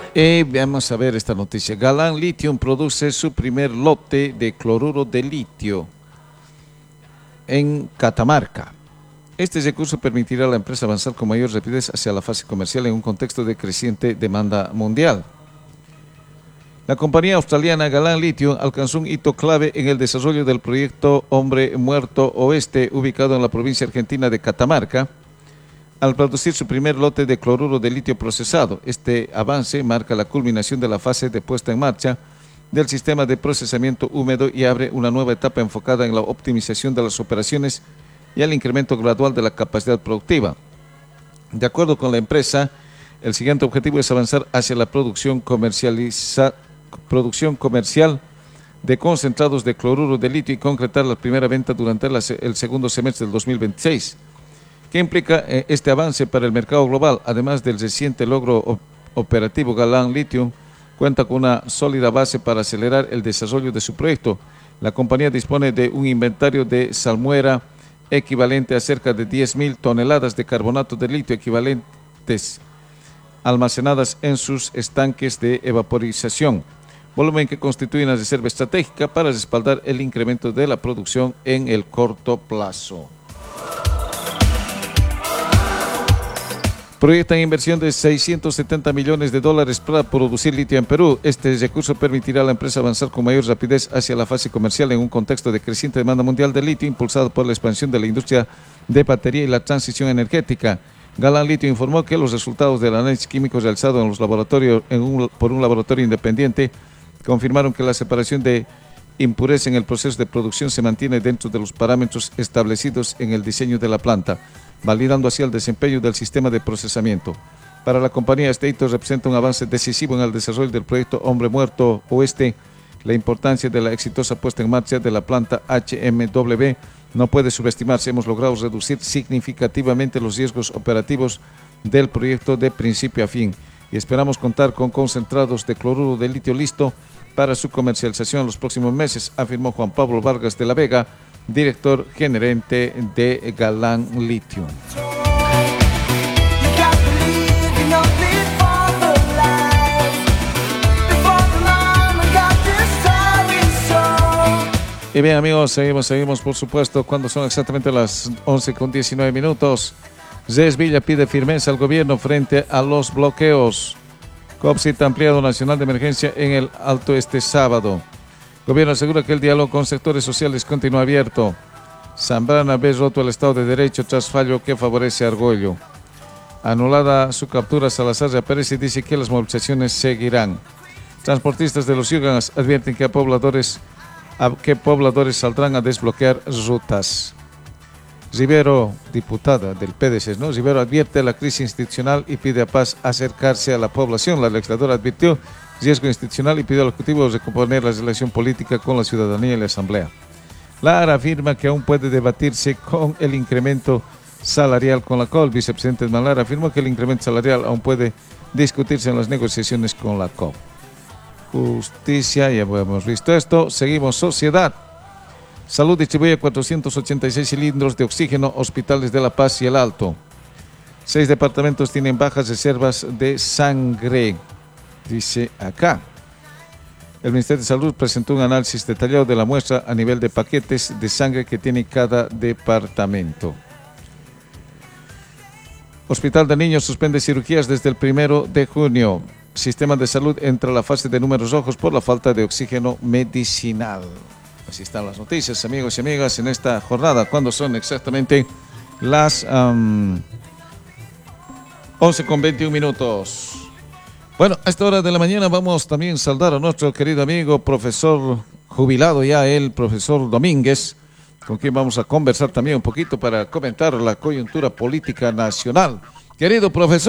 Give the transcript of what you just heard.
Vamos a ver esta noticia. Galán Lithium produce su primer lote de cloruro de litio en Catamarca. Este recurso permitirá a la empresa avanzar con mayor rapidez hacia la fase comercial en un contexto de creciente demanda mundial. La compañía australiana Galán Lithium alcanzó un hito clave en el desarrollo del proyecto Hombre Muerto Oeste, ubicado en la provincia argentina de Catamarca, al producir su primer lote de cloruro de litio procesado. Este avance marca la culminación de la fase de puesta en marcha del sistema de procesamiento húmedo y abre una nueva etapa enfocada en la optimización de las operaciones y el incremento gradual de la capacidad productiva. De acuerdo con la empresa, el siguiente objetivo es avanzar hacia la producción comercial de concentrados de cloruro de litio y concretar la primera venta durante el segundo semestre del 2026. ¿Qué implica este avance para el mercado global? Además del reciente logro operativo, Galán Lithium cuenta con una sólida base para acelerar el desarrollo de su proyecto. La compañía dispone de un inventario de salmuera equivalente a cerca de 10.000 toneladas de carbonato de litio equivalentes almacenadas en sus estanques de evaporización, volumen que constituye una reserva estratégica para respaldar el incremento de la producción en el corto plazo. Proyectan inversión de $670 millones para producir litio en Perú. Este recurso permitirá a la empresa avanzar con mayor rapidez hacia la fase comercial en un contexto de creciente demanda mundial de litio, impulsado por la expansión de la industria de batería y la transición energética. Galán Lithium informó que los resultados del análisis químico realizado en los laboratorios por un laboratorio independiente confirmaron que la separación de impureza en el proceso de producción se mantiene dentro de los parámetros establecidos en el diseño de la planta, validando así el desempeño del sistema de procesamiento. Para la compañía, este hito representa un avance decisivo en el desarrollo del proyecto Hombre Muerto Oeste. La importancia de la exitosa puesta en marcha de la planta HMW no puede subestimarse. Hemos logrado reducir significativamente los riesgos operativos del proyecto de principio a fin y esperamos contar con concentrados de cloruro de litio listo para su comercialización en los próximos meses, afirmó Juan Pablo Vargas de la Vega, director gerente de Galán Lithium. Y bien, amigos, seguimos por supuesto cuando son exactamente las 11:19. Zés Villa pide firmeza al gobierno frente a los bloqueos. COPCIT ampliado nacional de emergencia en el Alto este sábado. Gobierno asegura que el diálogo con sectores sociales continúa abierto. Zambrana ve roto el Estado de Derecho tras fallo que favorece a Argüello. Anulada su captura, Salazar reaparece y dice que las movilizaciones seguirán. Transportistas de los Yuganas advierten que pobladores saldrán a desbloquear rutas. Rivero, diputada del PDC, ¿no? Rivero advierte la crisis institucional y pide a Paz acercarse a la población. La legisladora advirtió riesgo institucional y pidió al Ejecutivo recomponer la relación política con la ciudadanía y la Asamblea. La ARA afirma que aún puede debatirse con el incremento salarial con la COP. Vicepresidente Malara afirmó que el incremento salarial aún puede discutirse en las negociaciones con la COP. Justicia, ya hemos visto esto. Seguimos, sociedad. Salud distribuye 486 cilindros de oxígeno, hospitales de La Paz y El Alto. 6 departamentos tienen bajas reservas de sangre, dice acá. El Ministerio de Salud presentó un análisis detallado de la muestra a nivel de paquetes de sangre que tiene cada departamento. Hospital de Niños suspende cirugías desde el 1 de junio. Sistema de salud entra a la fase de números rojos por la falta de oxígeno medicinal. Así están las noticias, amigos y amigas, en esta jornada, cuando son exactamente las 11:21. Bueno, a esta hora de la mañana vamos también a saludar a nuestro querido amigo, profesor jubilado ya, el profesor Domínguez, con quien vamos a conversar también un poquito para comentar la coyuntura política nacional. Querido profesor.